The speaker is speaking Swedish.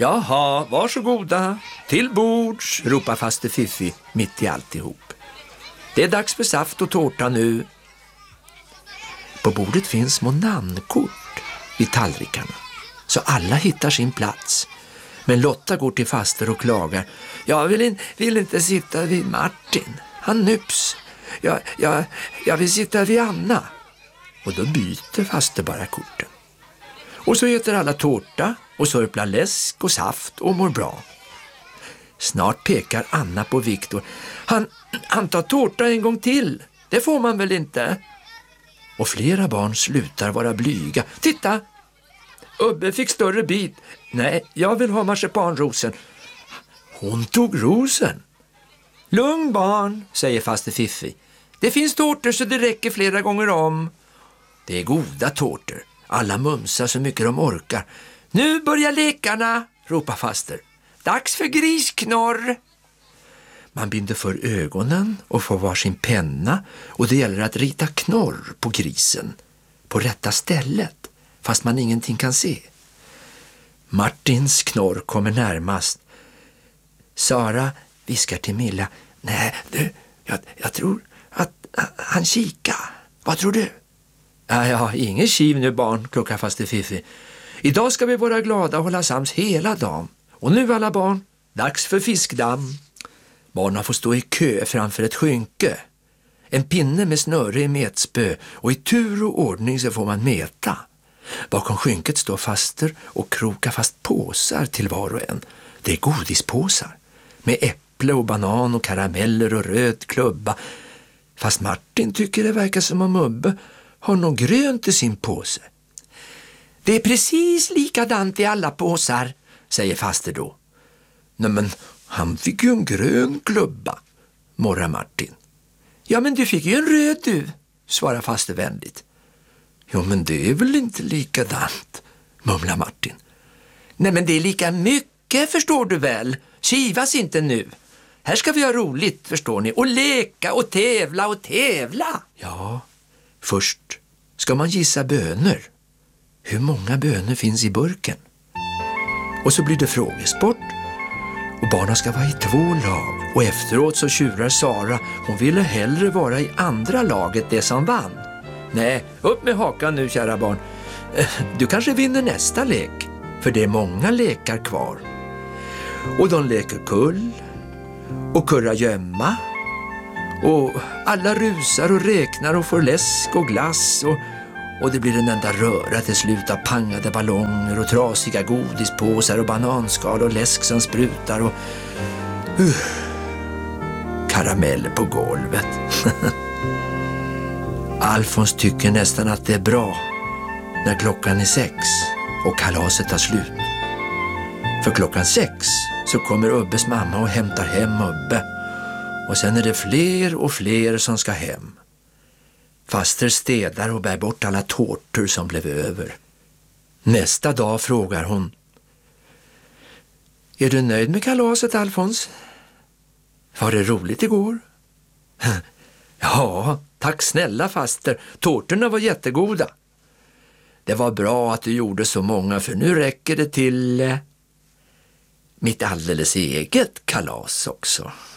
Jaha, varsågoda. Till bords, ropar faster Fiffi mitt i alltihop. Det är dags för saft och tårta nu. På bordet finns små namnkort vid tallrikarna, så alla hittar sin plats. Men Lotta går till faster och klagar. Jag vill inte sitta vid Martin. Han nyps. Jag vill sitta vid Anna. Och då byter faster bara korten. Och så äter alla tårta och sörplar läsk och saft och mår bra. Snart pekar Anna på Viktor. Han tar tårta en gång till. Det får man väl inte? Och flera barn slutar vara blyga. Titta! Ubbe fick större bit. Nej, jag vill ha marsipanrosen. Hon tog rosen. Lugn barn, säger faster Fiffi. Det finns tårtor så det räcker flera gånger om. Det är goda tårtor. Alla mumsar så mycket de orkar. Nu börjar lekarna, ropar faster. Dags för grisknorr. Man binder för ögonen och får varsin penna, och det gäller att rita knorr på grisen på rätta stället, fast man ingenting kan se. Martins knorr kommer närmast. Sara viskar till Milla. Nej, jag tror att han kika. Vad tror du? Ja, ingen kiv nu barn, kluckar faster Fiffi. Idag ska vi vara glada och hålla sams hela dagen. Och nu alla barn, dags för fiskdamm. Barnen får stå i kö framför ett skynke. En pinne med snöre i metspö, och i tur och ordning så får man meta. Bakom skynket står faster och krokar fast påsar till var och en. Det är godispåsar med äpple och banan och karameller och röd klubba. Fast Martin tycker det verkar som om Ubbe har något grönt i sin påse. Det är precis likadant i alla påsar, säger faster då. Nej, men han fick ju en grön klubba, morrar Martin. Ja, men du fick ju en röd du, svarar faster vänligt. Jo, men det är väl inte likadant, mumlar Martin. Nej, men det är lika mycket, förstår du väl. Kivas inte nu. Här ska vi ha roligt, förstår ni. Och leka och tävla och tävla. Ja, först ska man gissa bönor. Hur många bönor finns i burken? Och så blir det frågesport. Och barnen ska vara i 2 lag. Och efteråt så tjurar Sara. Hon ville hellre vara i andra laget, det som vann. Nej, upp med hakan nu, kära barn. Du kanske vinner nästa lek. För det är många lekar kvar. Och de leker kull och kurra gömma. Och alla rusar och räknar och får läsk och glass. Och det blir en enda röra till slut av pangade ballonger och trasiga godispåsar och bananskal och läsk som sprutar och karameller på golvet. Alfons tycker nästan att det är bra när klockan är 6 och kalaset tar slut. För klockan 6 så kommer Ubbes mamma och hämtar hem Ubbe. Och sen är det fler och fler som ska hem. Faster städar och bär bort alla tårtor som blev över. Nästa dag frågar hon. Är du nöjd med kalaset, Alfons? Var det roligt igår? Ja, tack snälla faster. Tårtorna var jättegoda. Det var bra att du gjorde så många, för nu räcker det till mitt alldeles eget kalas också.